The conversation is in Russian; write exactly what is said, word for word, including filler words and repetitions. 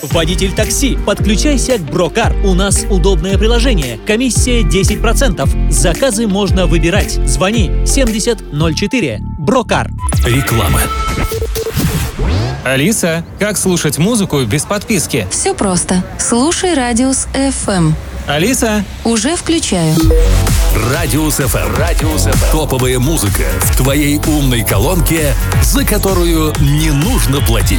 Водитель такси, подключайся к Брокар. У нас удобное приложение. Комиссия десять процентов. Заказы можно выбирать. Звони семьдесят ноль четыре. Брокар. Реклама. Алиса, как слушать музыку без подписки? Все просто. Слушай Радиус эф эм. Алиса? Уже включаю. Радиус эф эм. Радиус эф эм. Топовая музыка в твоей умной колонке, за которую не нужно платить.